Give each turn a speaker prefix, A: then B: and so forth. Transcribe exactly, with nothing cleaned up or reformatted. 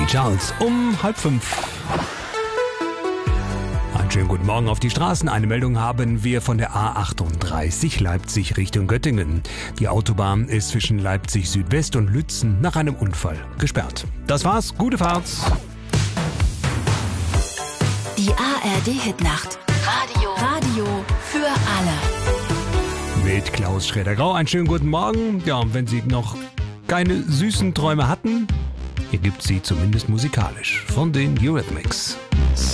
A: die Charts um halb fünf. Einen schönen guten Morgen auf die Straßen. Eine Meldung haben wir von der A achtunddreißig Leipzig Richtung Göttingen. Die Autobahn ist zwischen Leipzig Südwest und Lützen nach einem Unfall gesperrt. Das war's, gute Fahrt.
B: Die A R D-Hitnacht. Radio. Radio für alle.
A: Mit Klaus Schroeder-Grau. Einen schönen guten Morgen. Ja, und wenn Sie noch keine süßen Träume hatten, hier gibt's sie zumindest musikalisch von den Eurythmics.